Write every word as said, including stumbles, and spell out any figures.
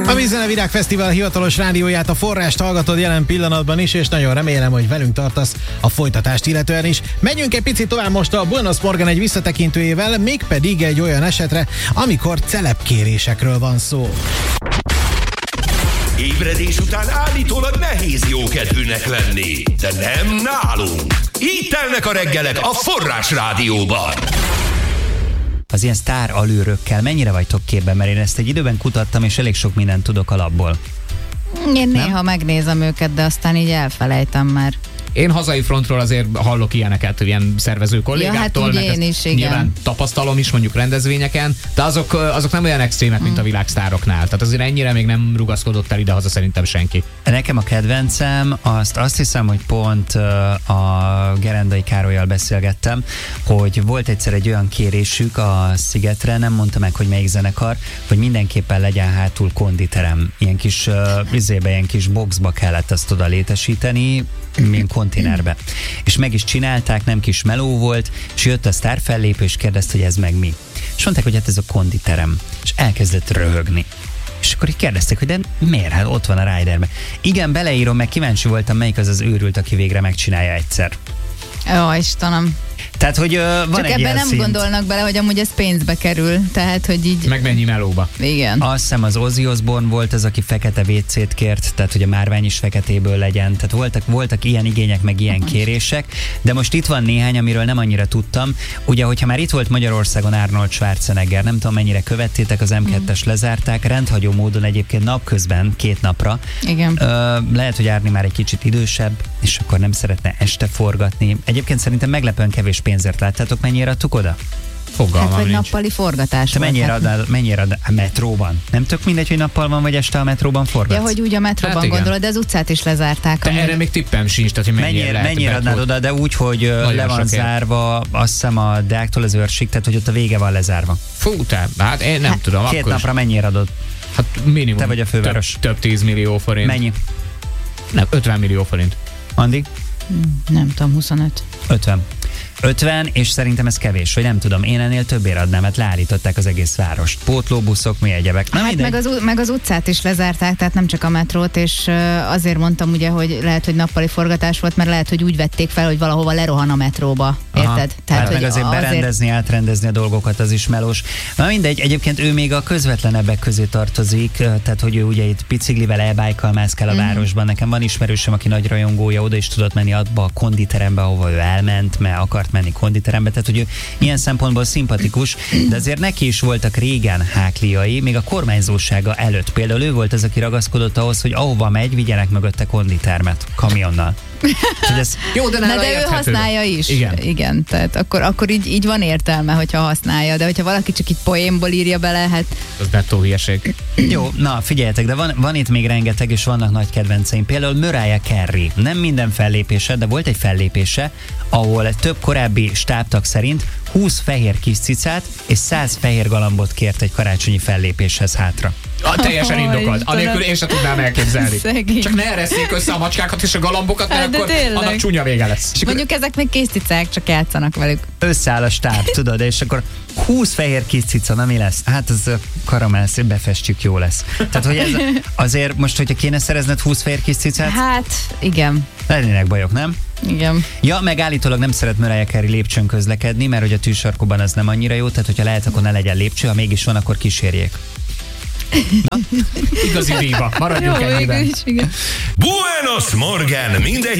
A Vízene Virág Fesztivál hivatalos rádióját, a Forrást hallgatod jelen pillanatban is, és nagyon remélem, hogy velünk tartasz a folytatást illetően is. Megyünk egy picit tovább most a Buenos Morgan egy visszatekintőjével, mégpedig egy olyan esetre, amikor celebkérésekről van szó. Ébredés után állítólag nehéz jókedvűnek lenni, de nem nálunk. Így telnek a reggelek a Forrás Rádióban. Az ilyen sztár alőrökkel mennyire vagytok képben? Mert én ezt egy időben kutattam, és elég sok mindent tudok alapból. Én Nem? néha megnézem őket, de aztán így elfelejtem már. Én hazai frontról azért hallok ilyeneket, ilyen szervező kollégáktól, ja, hát meg én is, igen. Nyilván tapasztalom is mondjuk rendezvényeken, de azok, azok nem olyan extrémek, mint a világsztároknál. Tehát azért ennyire még nem rugaszkodott el idehaza szerintem senki. Nekem a kedvencem, azt, azt hiszem, hogy pont a Gerendai Károllyal beszélgettem, hogy volt egyszer egy olyan kérésük a Szigetre, nem mondta meg, hogy melyik zenekar, hogy mindenképpen legyen hátul konditerem. Ilyen kis vizébe, ilyen kis boxba kellett azt oda létesíteni, milyen konténerbe. És meg is csinálták, nem kis meló volt, és jött a sztár fellépő, és kérdezte, hogy ez meg mi. És mondták, hogy hát ez a konditerem. És elkezdett röhögni. És akkor így kérdezték, hogy de miért? Hát ott van a riderben. Igen, beleírom, meg kíváncsi voltam, melyik az az őrült, aki végre megcsinálja egyszer. Ó, Istenem. Tehát, hogy uh, van Csak egy ebben nem szint. Gondolnak bele, hogy amúgy ez pénzbe kerül. Tehát, hogy így... Meg mennyi melóba. Igen. Azt hiszem az Ozzy Osbourne volt az, aki fekete vécét kért, tehát hogy a márvány is feketéből legyen. Tehát voltak, voltak ilyen igények, meg ilyen kérések, de most itt van néhány, amiről nem annyira tudtam. Ugye, hogyha már itt volt Magyarországon Arnold Schwarzenegger, nem tudom mennyire követtétek, az em kettes lezárták, rendhagyó módon egyébként napközben, két napra. Igen. Ö, lehet, hogy Árni már egy kicsit idősebb, és akkor nem szeretne este forgatni. Egyébként szerintem meglepően kevés pénzért láttátok, mennyire adtuk oda? Fogalmam Hát, vagy nincs. nappali forgatás Te volt. mennyire Hát- adnál, mennyire adnál a metróban? Nem tök mindegy, hogy nappal van, vagy este a metróban forgatsz? Ja, hogy úgy a metróban Hát igen. gondolod, de az utcát is lezárták. De amúgy. erre még tippem sincs, tehát hogy mennyire, Mennyire, lehet mennyire adnád betvolt. oda, de úgy, hogy ö, Nagyon le van sokért. zárva, azt hiszem a Deáktól az Őrsig, tehát hogy ott a vége van lezárva. Fú, te, hát én nem Hát, tudom. Két akkor is- napra mennyire adod? Hát minimum. Te vagy a főváros. Több, több tíz millió forint. Mennyi? Nem, ötven millió forint. Andi? Nem tudom, huszonöt. ötven. ötven, és szerintem ez kevés, vagy nem tudom, én ennél többért adnám, mert leállították az egész várost. Pótlóbuszok, mi egyebek. Na, Hát mindegy. meg az, u- meg az utcát is lezárták, tehát nem csak a metrót, és ö, azért mondtam ugye, hogy lehet, hogy nappali forgatás volt, mert lehet, hogy úgy vették fel, hogy valahova lerohan a metróba. Aha. Érted? Tehát meg hogy azért berendezni, átrendezni a dolgokat, az is melós. Na mindegy, egyébként ő még a közvetlenebbek közé tartozik, tehát hogy ő ugye itt biciklivel, e-bike-kal mászkál a Mhm. városban. Nekem van ismerősöm, aki nagy rajongója, oda is tudott menni abba a konditerembe, ahova ő elment, mert akart menni konditerembe, tehát hogy ő ilyen szempontból szimpatikus, de azért neki is voltak régen hákliai, még a kormányzósága előtt. Például ő volt az, aki ragaszkodott ahhoz, hogy ahova megy, vigyenek mögötte konditermet kamionnal. Úgyhogy ez Jó, de Na, nála de ő érthető. használja is. Igen. Igen, tehát akkor, akkor így, így van értelme, hogyha használja, de hogyha valaki csak így poénból írja bele, hát Az nettó hülyeség. Jó, na figyeljetek, de van, van itt még rengeteg, és vannak nagy kedvenceim. Például Mariah Carey. Nem minden fellépése, de volt egy fellépése, ahol több korábbi stábtag szerint húsz fehér kis cicát és száz fehér galambot kért egy karácsonyi fellépéshez hátra. A, teljesen Ó, indokolt. Istenem. Anélkül én sem tudnám elképzelni. Szegény. Csak ne ereszék össze a macskákat és a galambokat, mert Hát, de akkor tényleg. annak csúnya vége lesz. mondjuk ezek még kis cicák, csak játszanak velük. Összeáll a stáb, tudod, és akkor húsz fehér kis cica, na mi lesz? Hát ez a karamelsz, befestjük, jó lesz. Tehát, hogy ez azért most, hogyha kéne szerezned húsz fehér kis cicát, Hát, igen. lennének bajok, nem? Igen. Ja, meg állítólag nem szeret Mariah Carey lépcsőn közlekedni, mert hogy a tűzsarkóban az nem annyira jó, tehát hogyha lehet, akkor ne legyen lépcső, ha mégis van, akkor kísérjék. Igazi díva. Maradjunk Jó, ennyiben. végül is, igen. Buenos Morgan minden